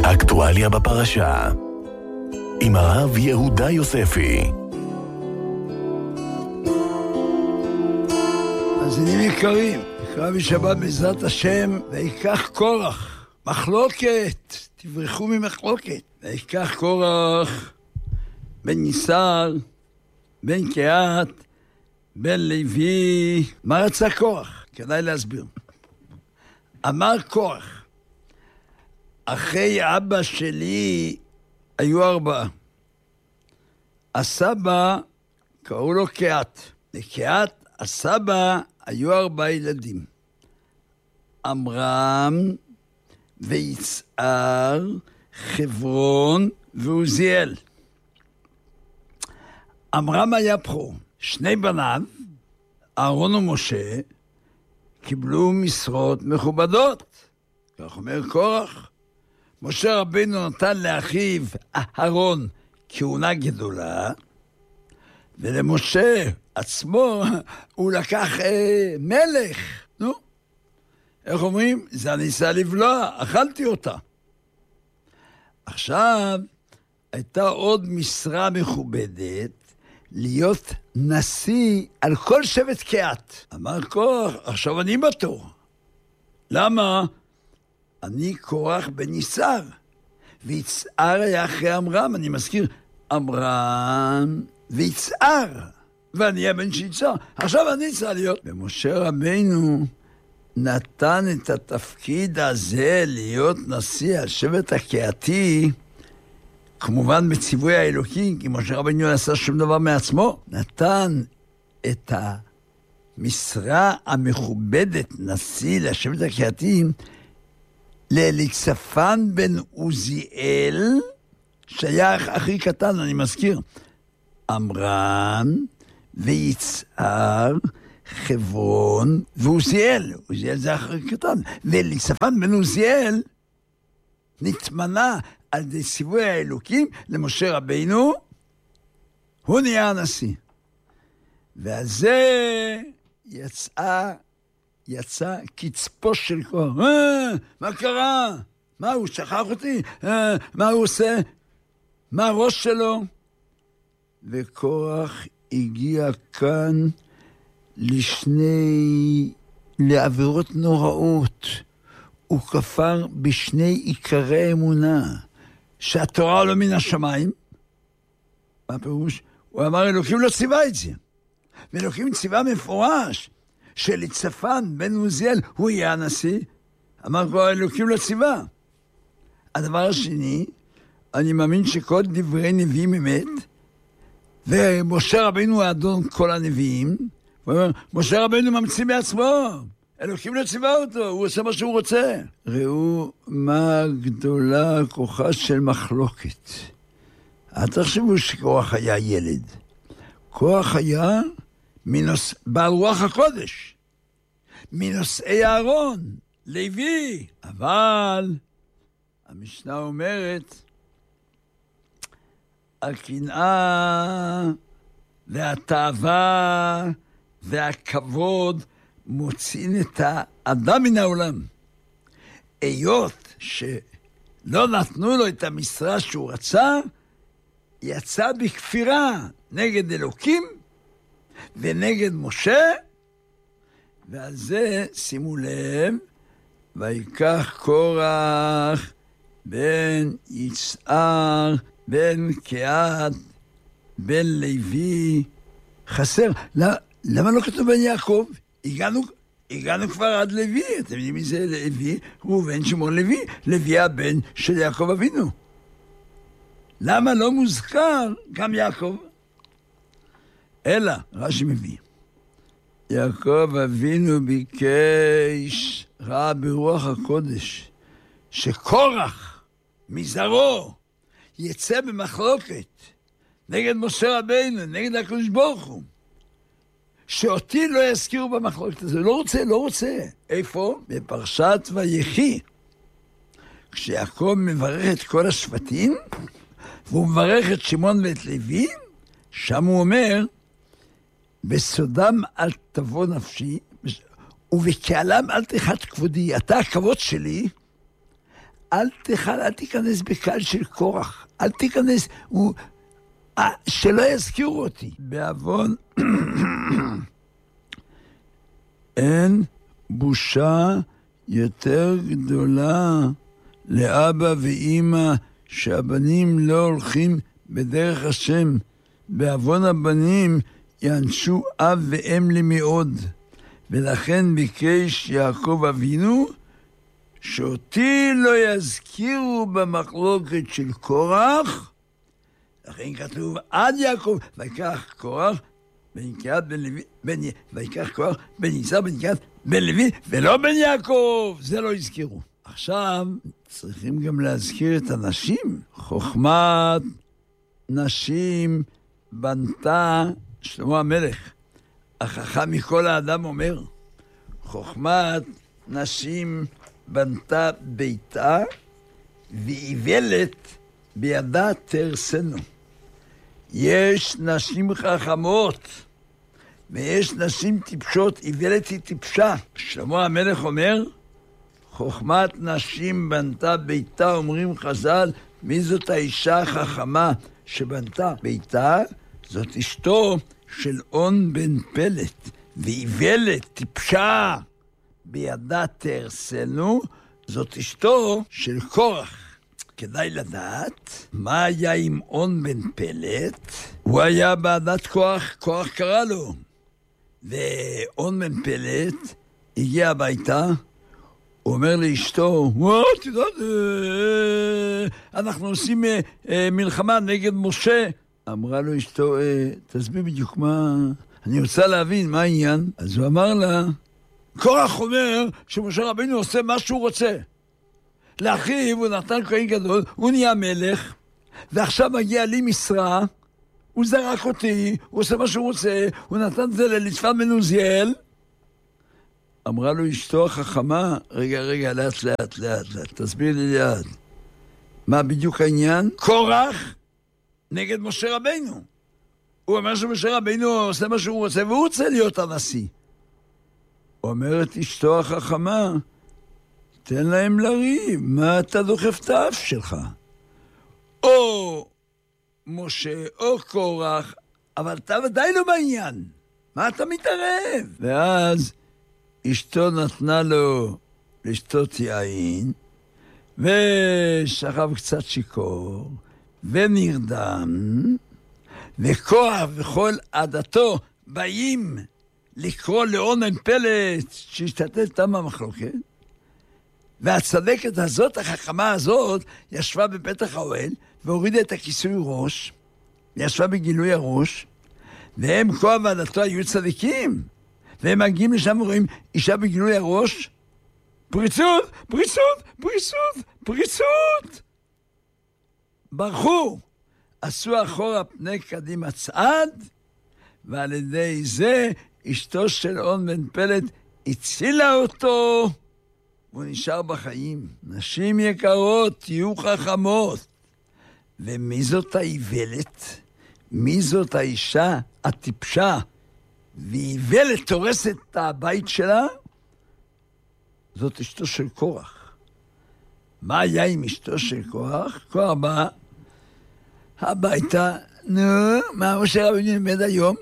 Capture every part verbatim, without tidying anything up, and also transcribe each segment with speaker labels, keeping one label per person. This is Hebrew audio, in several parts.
Speaker 1: אקטואליה בפרשה עם הרב יהודה יוספי.
Speaker 2: מאזינים יקרים, נקרא בשבת בעזרת השם, ויקח קורח מחלוקת, תברחו ממחלוקת. ויקח קורח בן ניסר, בן קהת, בן לוי. מה רצה קורח? כדאי להסביר. אמר קורח, אחרי אבא שלי היו ארבעה. הסבא קראו לו קהת. לקהת הסבא היו ארבעה ילדים. עמרם ויצהר, חברון ועוזיאל. עמרם היה בכור. שני בניו, אהרון ומשה, קיבלו משרות מכובדות. כך אומר קורח. משה רבינו נתן לאחיו אהרון כהונה גדולה, ולמשה עצמו הוא לקח אה, מלך. נו, איך אומרים? זה הניסה לבלוע, אכלתי אותה. עכשיו, הייתה עוד משרה מכובדת, להיות נשיא על כל שבט קהת. אמר קורח, עכשיו אני בתור. למה? אני קורח בן ניסר, ויצהר היה אחרי עמרם. אני מזכיר, עמרם ויצהר, ואני הבן של יצהר. עכשיו אני צריך להיות. ומשה רבינו נתן את התפקיד הזה להיות נשיא על שבט הקהתי, כמובן בציווי האלוקי, כי משה רבינו לא עשה שום דבר מעצמו. נתן את המשרה המכובדת נשיא לשבט הקהתי לאליצפן בן עוזיאל, שהיה הכי קטן. אני מזכיר, עמרם ויצהר, חברון ועוזיאל. עוזיאל זה הכי קטן. ואליצפן בן עוזיאל נתמנה על ידי ציווי האלוקים למשה רבינו, הוא נהיה הנשיא. ועל זה יצאה יצא קצפו של קורח. אה, מה קרה? מה, הוא שכח אותי? אה, מה הוא עושה? מה הראש שלו? וקורח הגיע כאן לשני, לעבירות נוראות. הוא כפר בשני עיקרי אמונה, שהתורה לא מן השמיים. מה פירוש? הוא אמר, אלוקים לא ציווה את זה. ואלוקים ציווה מפורש, שאליצפן בן עוזיאל הוא יהיה הנשיא. אמר כבר, אלוקים לא ציווה. הדבר השני, אני מאמין שכל דברי נביאים אמת, ומשה רבינו הוא אדון כל הנביאים. הוא אומר, משה רבינו ממציא בעצמו, אלוקים לא ציווה אותו, הוא עושה מה שהוא רוצה. ראו מה גדולה כוחה של מחלוקת. אל תחשבו שקורח היה ילד. קורח היה מנוס... בעל רוח הקודש, מנושאי אהרון, לוי. אבל המשנה אומרת, הקנאה והתאווה והכבוד מוציאים את האדם מן העולם. היות שלא נתנו לו את המשרה שהוא רצה, יצא בכפירה נגד אלוקים ונגד משה. ועל זה שימו לב, ויקח קורח בן יצהר בן קהת בן לוי. חסר, למה לא כתוב בן יעקב? הגענו, הגענו כבר עד לוי. אתם יודעים מי זה לוי? ראובן שמעון לוי. לוי הבן של יעקב אבינו. למה לא מוזכר גם יעקב? אלא, רש"י מביא, יעקב אבינו ביקש, ראה ברוח הקודש, שקורח מזרעו יצא במחלוקת נגד משה רבינו, נגד הקדוש ברוך הוא, שאותי לא יזכירו במחלוקת הזה. לא רוצה, לא רוצה. איפה? בפרשת ויחי. כשיעקב מברך את כל השבטים, והוא מברך את שמעון ואת לוי, שם הוא אומר, בסודם אל תבוא נפשי, ובקהלם אל תחת כבודי. אתה הכבוד שלי, אל תחל, אל תיכנס בקהל של קורח, אל תיכנס, הוא, שלא יזכירו אותי. בעוון, אין בושה יותר גדולה לאבא ואמא שהבנים לא הולכים בדרך השם. בעוון הבנים יענשו אב ואם לי מאוד, ולכן ביקש יעקב אבינו שאותי לא יזכירו במחלוקת של קורח. לכן כתוב עד יעקב, ויקח קורח בן קהת בן לוי, בן, ויקח קורח בן יצחק בן קהת בן לוי, ולא בן יעקב, זה לא יזכירו. עכשיו צריכים גם להזכיר את הנשים. חוכמת נשים בנתה שלמה המלך, החכם מכל האדם אומר, חוכמת נשים בנתה ביתה, ואיוולת בידה תרסנו. יש נשים חכמות, ויש נשים טיפשות, איוולת היא טיפשה. שלמה המלך אומר, חוכמת נשים בנתה ביתה, אומרים חז"ל, מי זאת האישה החכמה שבנתה ביתה? זאת אשתו של און בן פלט, ואיוולת, טיפשה, בידה תרסנו, זאת אשתו של קורח. כדאי לדעת מה היה עם און בן פלט. הוא היה בעדת כוח, כוח קרא לו, ואון בן פלט הגיע הביתה, הוא אומר לאשתו, וואו, תדעת, אנחנו עושים מלחמה נגד משה. אמרה לו אשתו, תסביר בדיוק מה, אני רוצה להבין מה העניין. אז הוא אמר לה, קורח אומר שמשה רבינו עושה מה שהוא רוצה. לאחיו הוא נתן כהן גדול, הוא נהיה מלך, ועכשיו מגיע לי משרה, הוא זרק אותי, הוא עושה מה שהוא רוצה, הוא נתן את זה ללצפן בן עוזיאל. אמרה לו אשתו החכמה, רגע, רגע, לאט, לאט, לאט, לאט, תסביר לי לאט. מה בדיוק העניין? קורח נגד משה רבינו. הוא אומר שמשה רבינו עושה מה שהוא רוצה, והוא רוצה להיות הנשיא. אומרת אשתו החכמה, תן להם לריב, מה אתה דוחף את האף שלך? או משה או קורח, אבל אתה ודאי לא בעניין. מה אתה מתערב? ואז אשתו נתנה לו לשתות יין, ושכב קצת שיקור, ונרדם, וכוח וכל עדתו באים לקרוא לאון בן פלט שהשתתף תם המחלוקת, והצדקת הזאת, החכמה הזאת, ישבה בפתח האוהל, והורידה את הכיסוי ראש, ישבה בגילוי הראש, והם כוח ועדתו היו צדיקים, והם מגיעים לשם ורואים אישה בגילוי הראש, פריצות, פריצות, פריצות, פריצות. ברחו, עשו אחורה פני קדימה צעד, ועל ידי זה אשתו של און בן פלט הצילה אותו, והוא נשאר בחיים. נשים יקרות, תהיו חכמות. ומי זאת האיוולת? מי זאת האישה הטיפשה? ואיוולת תורסת את הבית שלה? זאת אשתו של קורח. מה היה עם אשתו של קורח? קורח בא הביתה, נו, מה משה רבינו לימד היום?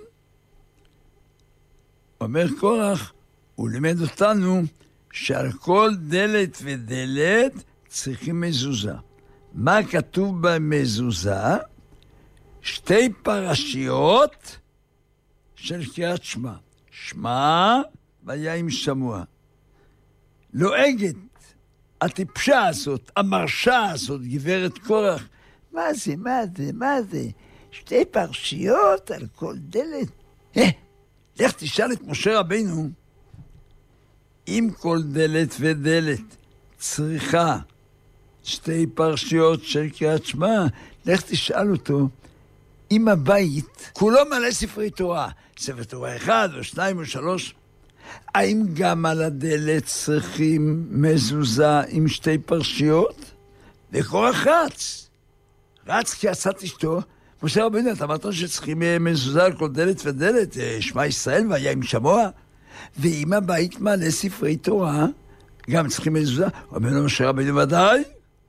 Speaker 2: אומר קורח, הוא לימד אותנו שעל כל דלת ודלת צריכים מזוזה. מה כתוב במזוזה? שתי פרשיות של קריאת שמע. שמע והיה עם שמוע. לועגת, הטיפשה הזאת, המרשה הזאת, גברת קורח. מה זה, מה זה, מה זה? שתי פרשיות על כל דלת? אה, לך תשאל את משה רבינו, אם כל דלת ודלת צריכה שתי פרשיות של קריאת שמע, לך תשאל אותו, אם הבית כולו מלא ספרי תורה, ספר תורה אחד או שניים או שלוש, האם גם על הדלת צריכים מזוזה עם שתי פרשיות? וקורח רץ, רץ כי עצת אשתו, משה רבינו, אתה אמרת שצריכים מזוזה על כל דלת ודלת, שמע ישראל והיה עם שמוע, ואם הבית מלא ספרי תורה, גם צריכים מזוזה. אומר לו משה רבינו, ודאי,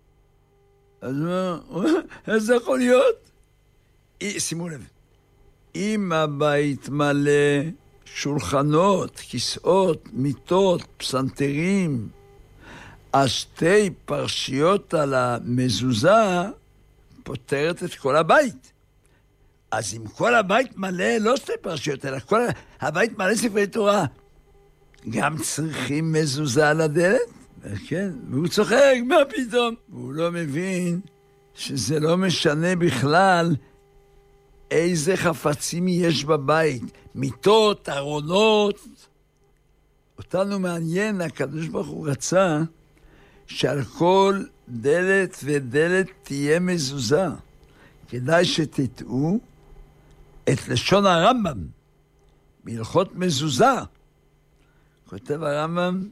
Speaker 2: אז הוא אומר, איך זה יכול להיות? שימו לב, אם הבית מלא שולחנות, כיסאות, מיטות, פסנתרים, אז שתי פרשיות על המזוזה פותרת את כל הבית. אז אם כל הבית מלא, לא שתי פרשיות, אלא כל הבית מלא ספרי תורה, גם צריכים מזוזה על הדלת? כן, והוא צוחק, מה פתאום? והוא לא מבין שזה לא משנה בכלל איזה חפצים יש בבית, מיטות, ארונות. אותנו מעניין, הקדוש ברוך הוא רצה שעל כל דלת ודלת תהיה מזוזה. כדאי שתטעו את לשון הרמב"ם, בהלכות מזוזה. כותב הרמב"ם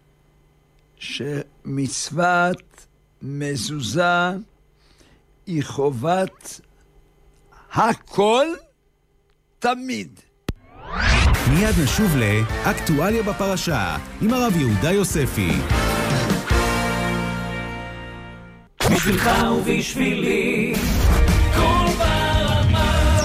Speaker 2: שמצוות מזוזה היא חובת הכל תמיד.
Speaker 3: מיד נשוב לאקטואליה בפרשה עם הרב יהודה יוספי.
Speaker 4: בשבילך ובשבילי כל ברמה.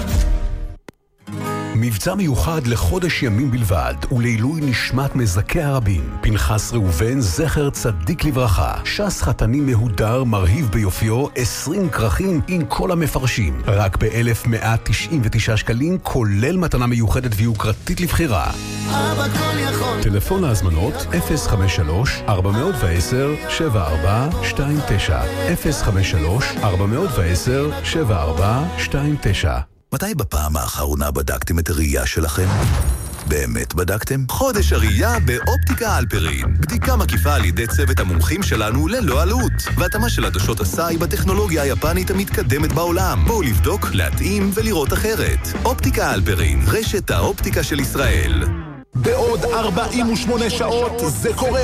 Speaker 1: מבצע מיוחד לחודש ימים בלבד ולעילוי נשמת מזכי הרבים פנחס ראובן זכר צדיק לברכה. ש"ס חתנים מהודר מרהיב ביופיו, עשרים כרכים עם כל המפרשים, רק ב-אלף מאה תשעים ותשעה שקלים, כולל מתנה מיוחדת ויוקרתית לבחירה.
Speaker 4: אבא כל יכול.
Speaker 1: טלפון להזמנות אפס חמש שלוש ארבע עשר שבע ארבע שתיים תשע אפס חמש שלוש ארבע עשר שבע ארבע שתיים תשע.
Speaker 5: מתי בפעם האחרונה בדקתם את הראייה שלכם? באמת בדקתם? חודש הראייה באופטיקה אלפרין. בדיקה מקיפה על ידי צוות המומחים שלנו ללא עלות. והתאמה של עדשות הסאי בטכנולוגיה היפנית המתקדמת בעולם. בואו לבדוק, להתאים ולראות אחרת. אופטיקה אלפרין, רשת האופטיקה של ישראל.
Speaker 6: בעוד ארבעים ושמונה שעות זה קורה.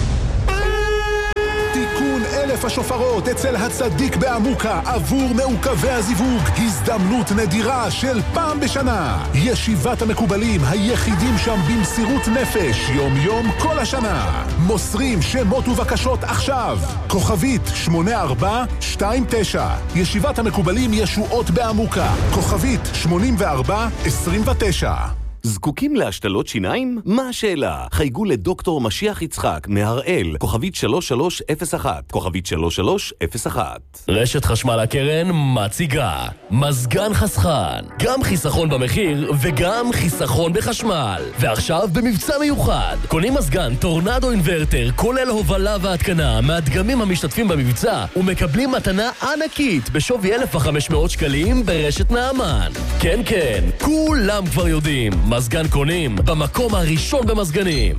Speaker 6: תיקון אלף השופרות אצל הצדיק בעמוקה עבור מעוכבי הזיווג. הזדמנות נדירה של פעם בשנה. ישיבת המקובלים היחידים שם במסירות נפש יום יום כל השנה. מוסרים שמות ובקשות עכשיו. כוכבית שמונה ארבע שתיים תשע. ישיבת המקובלים ישועות בעמוקה. כוכבית שמונים וארבע עשרים ותשע.
Speaker 7: זקוקים להשתלות שיניים? מה השאלה? חייגו לדוקטור משיח יצחק מהראל, כוכבית שלוש שלוש אפס אחת, כוכבית שלוש שלוש אפס אחת.
Speaker 8: רשת חשמל הקרן מציגה מזגן חסכן, גם חיסכון במחיר וגם חיסכון בחשמל. ועכשיו במבצע מיוחד, קונים מזגן טורנדו אינברטר כולל הובלה והתקנה מהדגמים המשתתפים במבצע ומקבלים מתנה ענקית בשווי אלף וחמש מאות שקלים ברשת נעמן. כן כן, כולם כבר יודעים, מזגן קונים במקום הראשון במזגנים.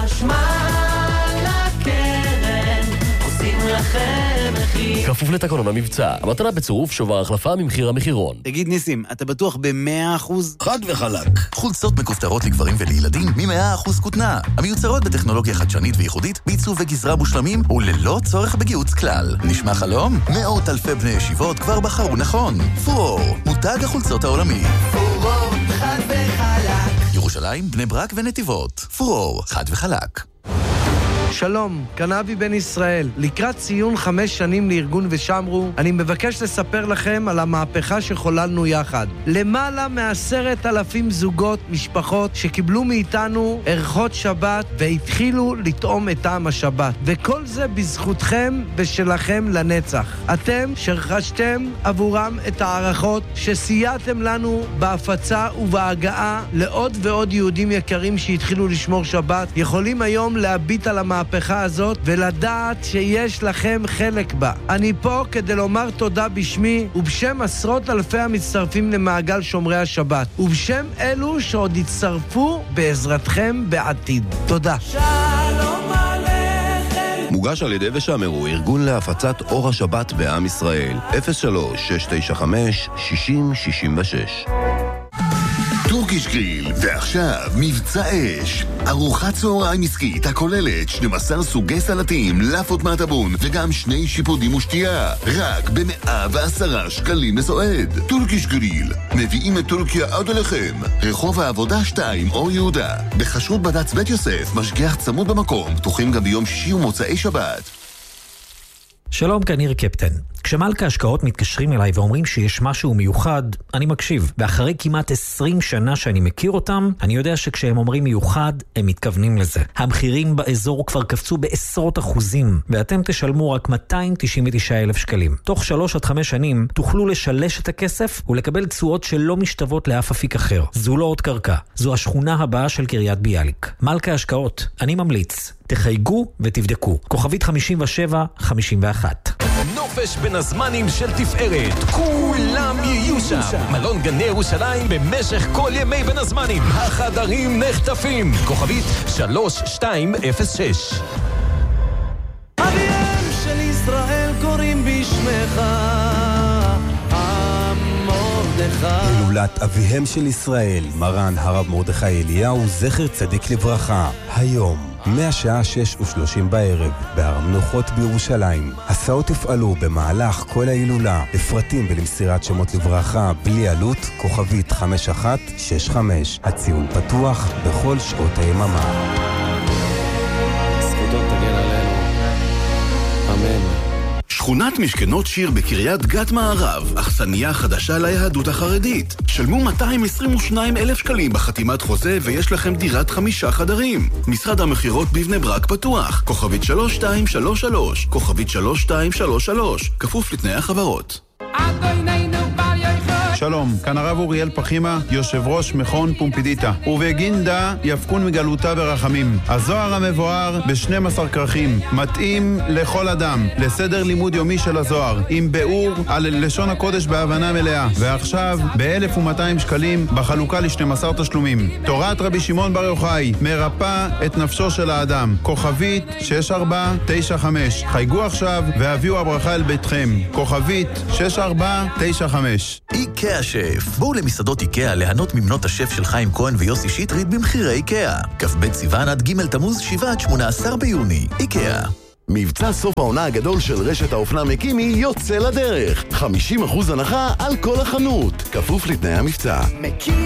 Speaker 4: חשמל הקרן עושים לכם מחיר.
Speaker 8: כפוף לתקנון המבצע. המתנה בצירוף שובר החלפה ממחיר המחירון.
Speaker 9: תגיד ניסים, אתה בטוח ב-מאה אחוז?
Speaker 5: חד וחלק. חולצות מכופתרות לגברים ולילדים מ-מאה אחוז כותנה. המיוצרות בטכנולוגיה חדשנית וייחודית, בעיצוב וגזרה מושלמים וללא צורך בגיהוץ כלל. נשמע חלום? מאות אלפי בני ישיבות כבר בחרו נכון. פורור, מותג החולצות העולמי.
Speaker 4: פורור, חד וחלק.
Speaker 5: ירושלים, בני ברק ונתיבות. פורור, חד וחלק.
Speaker 10: שלום, כאן אבי בן ישראל. לקראת ציון חמש שנים לארגון ושמרו, אני מבקש לספר לכם על המהפכה שחוללנו יחד. למעלה מעשרת אלפים זוגות, משפחות, שקיבלו מאיתנו ערכות שבת והתחילו לטעום את טעם השבת. וכל זה בזכותכם ושלכם לנצח. אתם שרכשתם עבורם את הערכות שסייעתם לנו בהפצה ובהגעה לעוד ועוד יהודים יקרים שהתחילו לשמור שבת, יכולים היום להביט על המהפכה המהפכה הזאת ולדעת שיש לכם חלק בה. אני פה כדי לומר תודה בשמי ובשם עשרות אלפי המצטרפים למעגל שומרי השבת ובשם אלו שעוד יצטרפו בעזרתכם בעתיד. תודה.
Speaker 4: שלום עליכם.
Speaker 11: מוגש על ידי ושמרו, ארגון להפצת אור השבת בעם ישראל. אפס שלוש שש תשע חמש שישים שישים ושש.
Speaker 12: טורקיש גריל, ועכשיו מבצע אש. ארוחת צהריים עסקית הכוללת שנים עשר סוגי סלטים, לאפות מהטבון וגם שני שיפודים ושתייה. רק ב-מאה ועשרה שקלים לסועד. טורקיש גריל, מביאים את טורקיה עד אליכם. רחוב העבודה שתיים, אור יהודה. בחשרות בד"ץ בית יוסף, משגיח צמוד במקום, פתוחים גם ביום שישי ומוצאי שבת.
Speaker 13: שלום, כאן ניר קפטן. כשמלכה השקעות מתקשרים אליי ואומרים שיש משהו מיוחד, אני מקשיב. ואחרי כמעט עשרים שנה שאני מכיר אותם, אני יודע שכשהם אומרים מיוחד, הם מתכוונים לזה. המחירים באזור כבר קפצו בעשרות אחוזים, ואתם תשלמו רק מאתיים תשעים ותשעה אלף שקלים. תוך שלוש עד חמש שנים תוכלו לשלש את הכסף ולקבל תשואות שלא משתוות לאף אפיק אחר. זו לא עוד קרקע, זו השכונה הבאה של קריית ביאליק. מלכה השקעות, אני ממליץ. תחייגו ותבדקו. כוכבית חמישים ושבע חמישים ואחת.
Speaker 14: נופש בין הזמנים של תפארת, כולם יהיו שם. מלון גני ירושלים במשך כל ימי בין הזמנים. החדרים נחטפים. כוכבית שלוש שתיים אפס שש.
Speaker 4: אביהם של ישראל קוראים בשמך מרדכי.
Speaker 15: הילולת אביהם של ישראל, מרן הרב מרדכי אליהו, זכר צדיק לברכה, היום מהשעה שש ושלושים בערב בהר המנוחות בירושלים. הסעות יפעלו במהלך כל ההילולה. לפרטים ולמסירת שמות לברכה בלי עלות, כוכבית חמש אחת שש חמש. הציון פתוח בכל שעות היממה.
Speaker 16: זכותו תגן עלינו, אמן.
Speaker 5: שכונת משכנות שיר בקריית גת מערב, אכסניה חדשה ליהדות החרדית. שלמו מאתיים עשרים ושניים אלף שקלים בחתימת חוזה ויש לכם דירת חמישה חדרים. משרד המחירות בבני ברק פתוח. כוכבית שלוש שתיים שלוש שלוש, כוכבית שלוש שתיים שלוש שלוש, כפוף לתנאי החברות.
Speaker 17: שלום, כאן הרב אוריאל פחימה, יושב ראש מכון פומפידיטה. ובגינדה יפקון מגלותה ברחמים. הזוהר המבואר ב-שנים עשר כרכים, מתאים לכל אדם, לסדר לימוד יומי של הזוהר, עם ביאור על לשון הקודש בהבנה מלאה. ועכשיו, ב-אלף ומאתיים שקלים בחלוקה ל-שנים עשר תשלומים. תורת רבי שמעון בר יוחאי, מרפא את נפשו של האדם. כוכבית שש ארבע תשע חמש. חייגו עכשיו והביאו הברכה אל ביתכם. כוכבית שש ארבע תשע חמש.
Speaker 5: איקאה שף. בואו למסעדות איקאה ליהנות ממנות השף של חיים כהן ויוסי שטרית במחירי איקאה. כ"ב סיוון עד ג' תמוז שבעה עד שמונה עשר ביוני. איקאה.
Speaker 18: מבצע סוף העונה הגדול של רשת האופנה מקימי יוצא לדרך. חמישים אחוז הנחה על כל החנות. כפוף לתנאי המבצע.